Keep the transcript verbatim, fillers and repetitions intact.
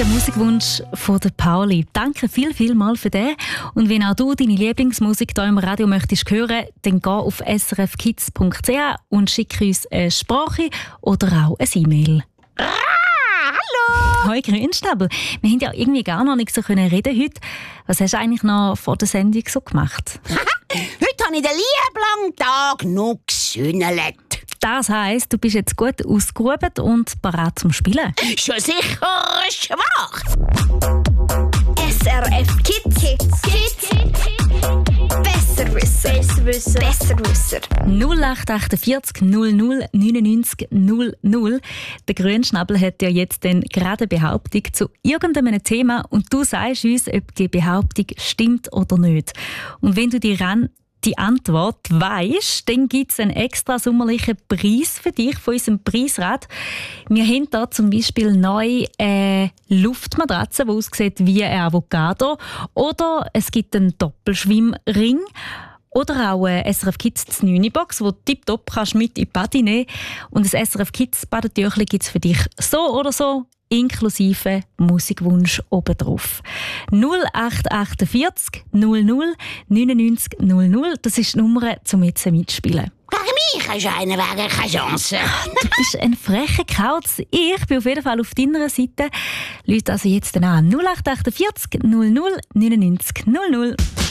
Der Musikwunsch von der Pauli. Danke viel, viel mal für den. Und wenn auch du deine Lieblingsmusik hier im Radio möchtest hören, dann geh auf s r f kids punkt c h und schick uns eine Sprache oder auch ein E-Mail. Ah, hallo! Hoi Grünschnabel. Wir haben ja irgendwie gar noch nicht so reden heute. Was hast du eigentlich noch vor der Sendung so gemacht? Heute habe ich den lieben Tag noch gesünnelt. Das heisst, du bist jetzt gut ausgeruht und bereit zum Spielen. Schon sicher schwach. S R F Kids. Kids. Kids. Besserwisser. Besserwisser. Besserwisser. null acht acht vier null null neun neun null null. Der Grünschnabel hat ja jetzt dann gerade eine Behauptung zu irgendeinem Thema und du sagst uns, ob die Behauptung stimmt oder nicht. Und wenn du die ran die Antwort weisst, dann gibt es einen extra sommerlichen Preis für dich von unserem Preisrad. Wir haben hier zum Beispiel neu eine Luftmatratze, die aussieht wie ein Avocado. Oder es gibt einen Doppelschwimmring. Oder auch eine S R F Kids neun Box, die du tipptopp kannst mit in die Body nehmen. Und das S R F Kids Badetüchli gibt es für dich so oder so, inklusive Musikwunsch obendrauf. null acht acht vier null null neun neun null null, das ist die Nummer, um jetzt mitzuspielen. Gegen mich hast du einen Weg keine Chance. Du bist ein frecher Kauz. Ich bin auf jeden Fall auf deiner Seite. Leute also jetzt an null acht acht vier null null neun neun null null.